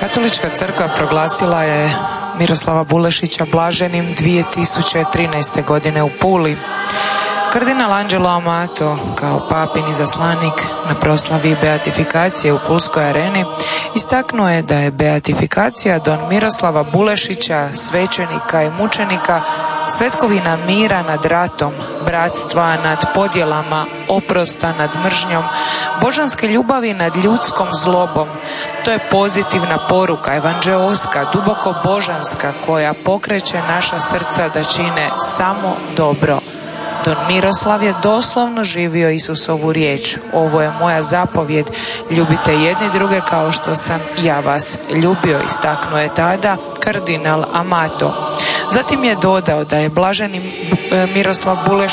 Katolička crkva proglasila je Miroslava Bulešića blaženim 2013. godine u Puli. Kardinal Angelo Amato, kao papin izaslanik na proslavi beatifikacije u Pulskoj areni, istaknuo je da je beatifikacija don Miroslava Bulešića, svećenika i mučenika, svetkovina mira nad ratom, bratstva nad podjelama, oprosta nad mržnjom, božanske ljubavi nad ljudskom zlobom. To je pozitivna poruka, evanđeoska, duboko božanska, koja pokreće naša srca da čine samo dobro. Don Miroslav je doslovno živio Isusovu riječ. Ovo je moja zapovjed, ljubite jedni druge kao što sam ja vas ljubio, istaknuo je tada kardinal Amato. Zatim je dodao da je blaženi Miroslav Bulešić